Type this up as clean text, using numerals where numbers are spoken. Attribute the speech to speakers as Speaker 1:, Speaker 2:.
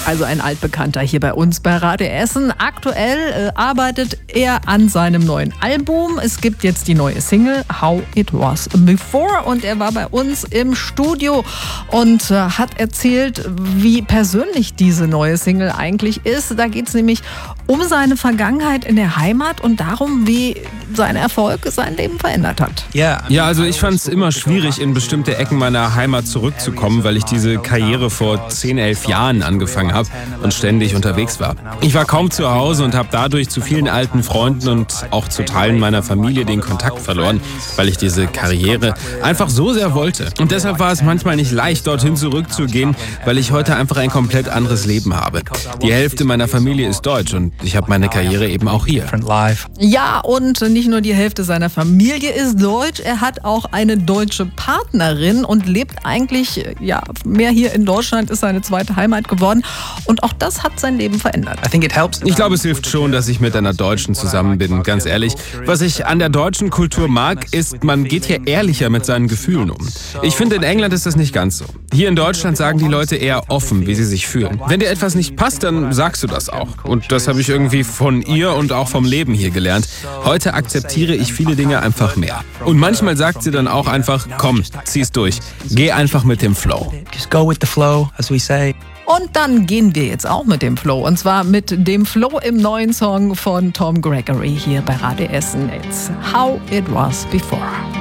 Speaker 1: Also ein Altbekannter hier bei uns bei Radio Essen. Aktuell arbeitet er an seinem neuen Album. Es gibt jetzt die neue Single How It Was Before und er war bei uns im Studio und hat erzählt, wie persönlich diese neue Single eigentlich ist. Da geht es nämlich um seine Vergangenheit in der Heimat und darum, wie sein Erfolg sein Leben verändert hat.
Speaker 2: Ja, also ich fand es immer schwierig, in bestimmte Ecken meiner Heimat zurückzukommen, weil ich diese Karriere vor 10, 11 Jahren angefangen habe und ständig unterwegs war. Ich war kaum zu Hause und habe dadurch zu vielen alten Freunden und auch zu Teilen meiner Familie den Kontakt verloren, weil ich diese Karriere einfach so sehr wollte. Und deshalb war es manchmal nicht leicht, dorthin zurückzugehen, weil ich heute einfach ein komplett anderes Leben habe. Die Hälfte meiner Familie ist deutsch und ich habe meine Karriere eben auch hier.
Speaker 1: Ja, und nicht nur die Hälfte seiner Familie ist deutsch, er hat auch eine deutsche Partnerin und lebt eigentlich mehr hier in Deutschland, ist seine zweite Heimat geworden. Und auch das hat sein Leben verändert.
Speaker 2: Ich glaube, es hilft schon, dass ich mit einer Deutschen zusammen bin, ganz ehrlich. Was ich an der deutschen Kultur mag, ist, man geht hier ehrlicher mit seinen Gefühlen um. Ich finde, in England ist das nicht ganz so. Hier in Deutschland sagen die Leute eher offen, wie sie sich fühlen. Wenn dir etwas nicht passt, dann sagst du das auch. Und das habe ich irgendwie von ihr und auch vom Leben hier gelernt. Heute akzeptiere ich viele Dinge einfach mehr. Und manchmal sagt sie dann auch einfach, komm, zieh's durch. Geh einfach mit dem Flow.
Speaker 3: Just go with the flow, as we say.
Speaker 1: Und dann gehen wir jetzt auch mit dem Flow. Und zwar mit dem Flow im neuen Song von Tom Gregory hier bei Radio Essen. It's How It Was Before.